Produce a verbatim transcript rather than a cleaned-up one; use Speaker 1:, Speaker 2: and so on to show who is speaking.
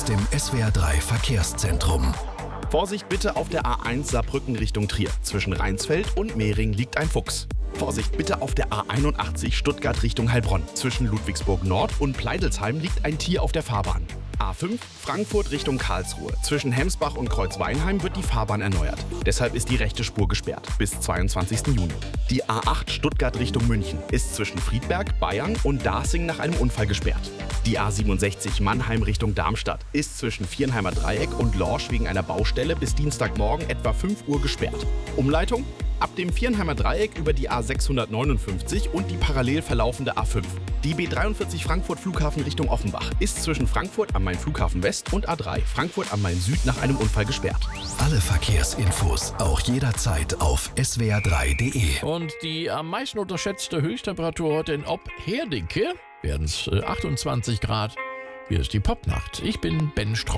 Speaker 1: dem S W R drei Verkehrszentrum.
Speaker 2: Vorsicht bitte auf der A eins Saarbrücken Richtung Trier. Zwischen Rheinsfeld und Mehring liegt ein Fuchs. Vorsicht bitte auf der A einundachtzig Stuttgart Richtung Heilbronn. Zwischen Ludwigsburg Nord und Pleidelsheim liegt ein Tier auf der Fahrbahn. A fünf Frankfurt Richtung Karlsruhe. Zwischen Hemsbach und Kreuzweinheim wird die Fahrbahn erneuert. Deshalb ist die rechte Spur gesperrt bis zweiundzwanzigsten Juni. Die A acht Stuttgart Richtung München ist zwischen Friedberg, Bayern und Dasing nach einem Unfall gesperrt. Die A siebenundsechzig Mannheim Richtung Darmstadt ist zwischen Viernheimer Dreieck und Lorsch wegen einer Baustelle bis Dienstagmorgen etwa fünf Uhr gesperrt. Umleitung? Ab dem Viernheimer Dreieck über die A sechshundertneunundfünfzig und die parallel verlaufende A fünf. Die B dreiundvierzig Frankfurt Flughafen Richtung Offenbach ist zwischen Frankfurt am Main Flughafen West und A drei Frankfurt am Main Süd nach einem Unfall gesperrt.
Speaker 1: Alle Verkehrsinfos auch jederzeit auf S W R drei punkt de.
Speaker 3: Und die am meisten unterschätzte Höchsttemperatur heute in Ob-Herdecke werden es achtundzwanzig Grad. Hier ist die Popnacht. Ich bin Ben Strauß.